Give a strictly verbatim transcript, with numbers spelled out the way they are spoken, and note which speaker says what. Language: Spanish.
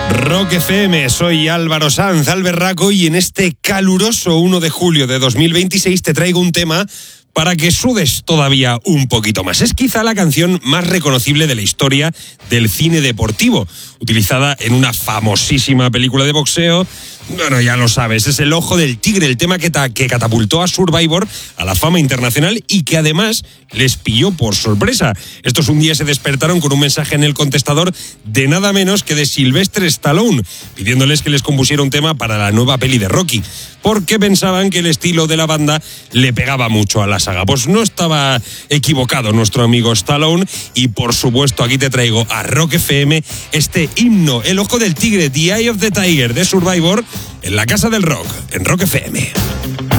Speaker 1: Rock F M, soy Álvaro Sanz, Alberraco, y en este caluroso uno de julio de dos mil veintiséis te traigo un tema para que sudes todavía un poquito más. Es quizá la canción más reconocible de la historia del cine deportivo, utilizada en una famosísima película de boxeo. Bueno, ya lo sabes, es El Ojo del Tigre, el tema que, ta- que catapultó a Survivor a la fama internacional y que además les pilló por sorpresa. Estos un día se despertaron con un mensaje en el contestador de nada menos que de Sylvester Stallone, pidiéndoles que les compusiera un tema para la nueva peli de Rocky, porque pensaban que el estilo de la banda le pegaba mucho a la saga. Pues no estaba equivocado nuestro amigo Stallone, y por supuesto aquí te traigo a Rock F M este himno, El Ojo del Tigre, The Eye of the Tiger de Survivor, en la Casa del Rock, en Rock F M.